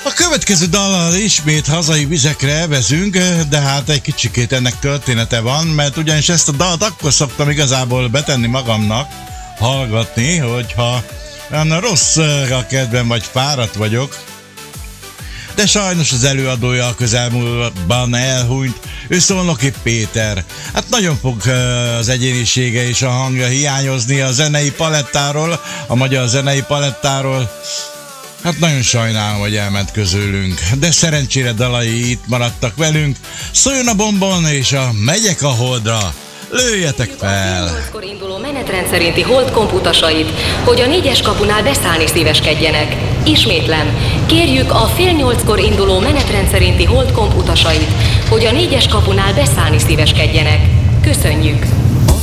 A következő dallal ismét hazai vizekre vezünk, de hát egy kicsikét ennek története van, mert ugyanis ezt a dalt akkor szoktam igazából betenni magamnak, hallgatni, hogyha olyan rossz a kedvem vagy fáradt vagyok, de sajnos az előadója a közelmúltban elhunyt, ő Szolnoki Péter. Hát nagyon fog az egyénisége és a hangja hiányozni a zenei palettáról, a magyar zenei palettáról. Hát nagyon sajnálom, hogy elment közülünk, de szerencsére dalai itt maradtak velünk. Szóljon a bombon és a Megyek a Holdra, lőjetek fel! A 8-kor induló menetrend szerinti holdkomp utasait, hogy a 4-es kapunál beszállni szíveskedjenek. Ismétlem, kérjük a fél 8-kor induló menetrend szerinti holdkomp utasait, hogy a 4-es kapunál beszállni szíveskedjenek. Köszönjük!